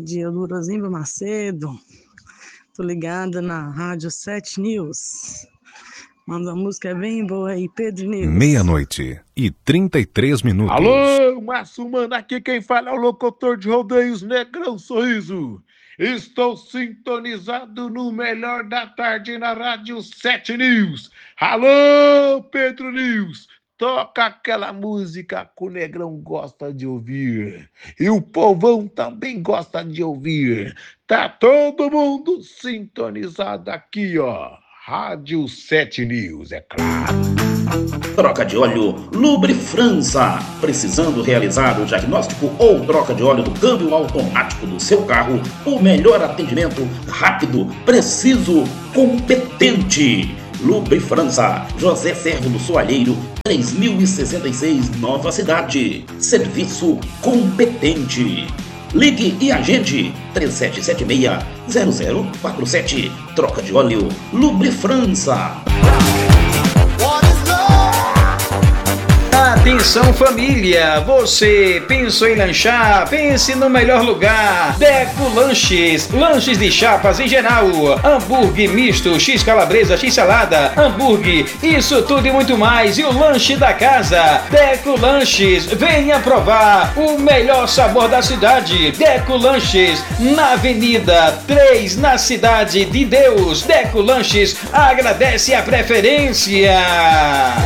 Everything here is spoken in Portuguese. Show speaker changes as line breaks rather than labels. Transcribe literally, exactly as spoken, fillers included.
tarde, eu Lurosimba Macedo. Tô ligada na Rádio sete News. Manda uma música bem boa aí, Pedro News.
Meia-noite e trinta e três minutos.
Alô, Massumana, aqui quem fala é o locutor de rodeios Negrão Sorriso. Estou sintonizado no melhor da tarde na Rádio sete News. Alô, Pedro News. Toca aquela música que o Negrão gosta de ouvir. E o povão também gosta de ouvir. Tá todo mundo sintonizado aqui, ó. Rádio sete News, é claro.
Troca de óleo Lubrifrança. Precisando realizar o diagnóstico ou troca de óleo do câmbio automático do seu carro? O melhor atendimento, rápido, preciso, competente. Lubrifrança, José Servo do Soalheiro, três mil e sessenta e seis, Nova Cidade. Serviço competente. Ligue e agende três sete sete seis, zero zero quatro sete. Troca de óleo Lubrifrança.
Atenção família, você pensou em lanchar? Pense no melhor lugar. Deco Lanches, lanches de chapas em geral, hambúrguer misto, x calabresa, x salada, hambúrguer, isso tudo e muito mais. E o lanche da casa, Deco Lanches, venha provar o melhor sabor da cidade. Deco Lanches, na Avenida três, na Cidade de Deus. Deco Lanches agradece a preferência.